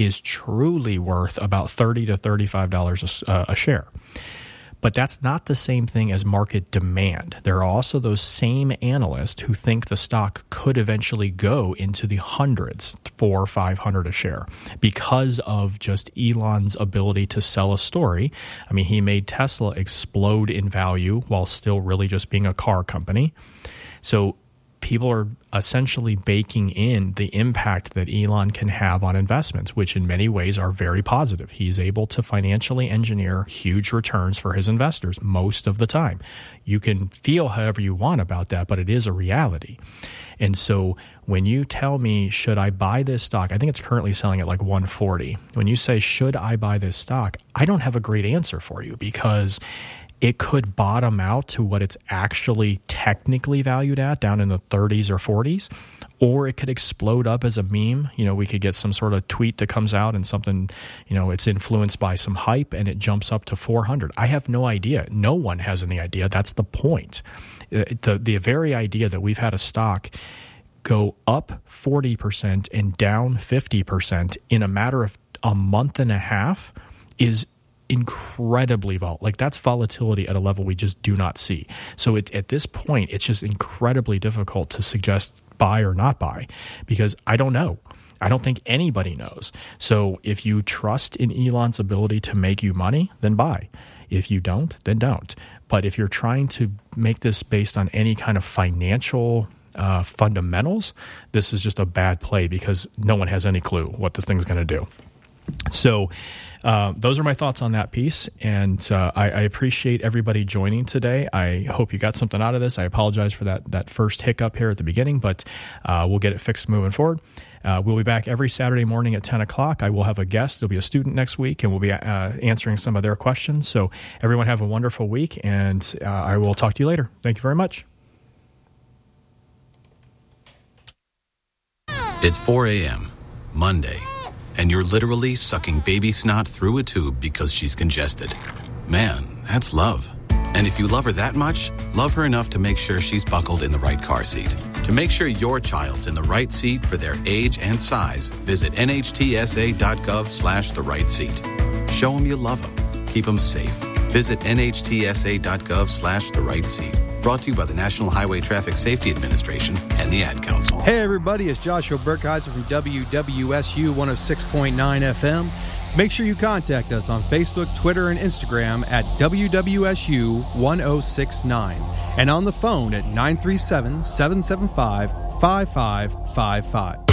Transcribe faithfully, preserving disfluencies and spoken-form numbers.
is truly worth about thirty to thirty-five dollars a, a share. But that's not the same thing as market demand. There are also those same analysts who think the stock could eventually go into the hundreds, four or five hundred a share, because of just Elon's ability to sell a story. I mean, he made Tesla explode in value while still really just being a car company. So people are essentially baking in the impact that Elon can have on investments, which in many ways are very positive. He's able to financially engineer huge returns for his investors most of the time. You can feel however you want about that, but it is a reality. And so when you tell me, should I buy this stock? I think it's currently selling at like one forty. When you say, should I buy this stock? I don't have a great answer for you, because it could bottom out to what it's actually technically valued at, down in the thirties or forties, or it could explode up as a meme. You know, we could get some sort of tweet that comes out and something, you know, it's influenced by some hype and it jumps up to four hundred. I have no idea. No one has any idea. That's the point. The, the very idea that we've had a stock go up forty percent and down fifty percent in a matter of a month and a half is incredibly volatile. Like, that's volatility at a level we just do not see. So it, at this point, it's just incredibly difficult to suggest buy or not buy, because I don't know. I don't think anybody knows. So if you trust in Elon's ability to make you money, then buy. If you don't, then don't. But if you're trying to make this based on any kind of financial uh, fundamentals, this is just a bad play, because no one has any clue what this thing's going to do. So uh, those are my thoughts on that piece, and uh, I, I appreciate everybody joining today. I hope you got something out of this. I apologize for that that first hiccup here at the beginning, but uh, we'll get it fixed moving forward. Uh, we'll be back every Saturday morning at ten o'clock. I will have a guest. There'll be a student next week, and we'll be uh, answering some of their questions. So everyone have a wonderful week, and uh, I will talk to you later. Thank you very much. It's four a.m., Monday, and you're literally sucking baby snot through a tube because she's congested. Man, that's love. And if you love her that much, love her enough to make sure she's buckled in the right car seat. To make sure your child's in the right seat for their age and size, visit nhtsa.gov slash the right seat. Show them you love them. Keep them safe. Visit nhtsa.gov slash the right seat. Brought to you by the National Highway Traffic Safety Administration and the Ad Council. Hey, everybody. It's Joshua Burkheiser from W W S U one oh six point nine F M. Make sure you contact us on Facebook, Twitter, and Instagram at W W S U one oh six nine and on the phone at nine three seven, seven seven five, five five five five.